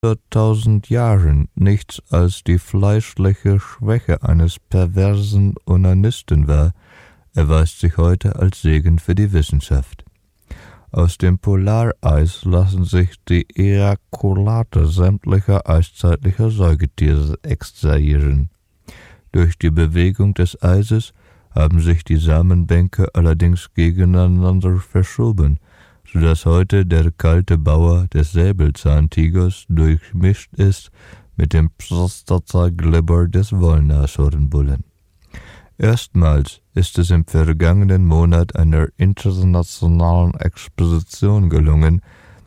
100.000 Jahren nichts als die fleischliche Schwäche eines perversen Onanisten war, erweist sich heute als Segen für die Wissenschaft. Aus dem Polareis lassen sich die Ejakulate sämtlicher eiszeitlicher Säugetiere extrahieren. Durch die Bewegung des Eises haben sich die Samenbänke allerdings gegeneinander verschoben, sodass heute der kalte Bauer des Säbelzahntigers durchmischt ist mit dem Prostataglibber des Wollnashornbullen. Erstmals ist es im vergangenen Monat einer internationalen Expedition gelungen,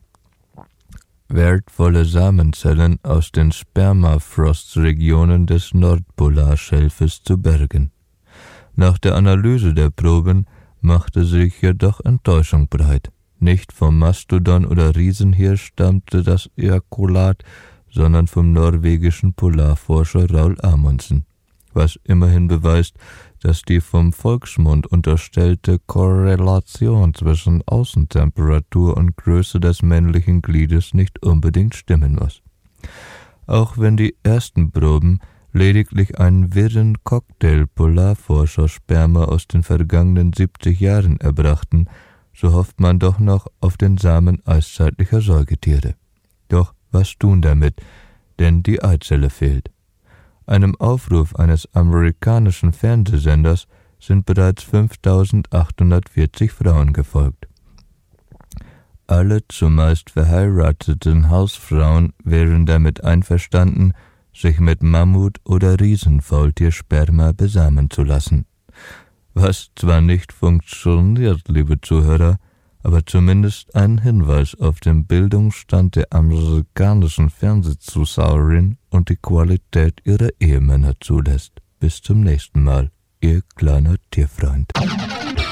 wertvolle Samenzellen aus den Spermafrostregionen des Nordpolarschelfes zu bergen. Nach der Analyse der Proben machte sich jedoch Enttäuschung breit. Nicht vom Mastodon oder Riesenhirsch stammte das Ejakulat, sondern vom norwegischen Polarforscher Raul Amundsen, was immerhin beweist, dass die vom Volksmund unterstellte Korrelation zwischen Außentemperatur und Größe des männlichen Gliedes nicht unbedingt stimmen muss. Auch wenn die ersten Proben lediglich einen wirren Cocktail Polarforscher-Sperma aus den vergangenen 70 Jahren erbrachten, so hofft man doch noch auf den Samen eiszeitlicher Säugetiere. Doch was tun damit, denn die Eizelle fehlt. Einem Aufruf eines amerikanischen Fernsehsenders sind bereits 5.840 Frauen gefolgt. Alle zumeist verheirateten Hausfrauen wären damit einverstanden, sich mit Mammut- oder Riesenfaultiersperma besamen zu lassen. Was zwar nicht funktioniert, liebe Zuhörer, aber zumindest ein Hinweis auf den Bildungsstand der amerikanischen Fernsehzuschauerin und die Qualität ihrer Ehemänner zulässt. Bis zum nächsten Mal, Ihr kleiner Tierfreund.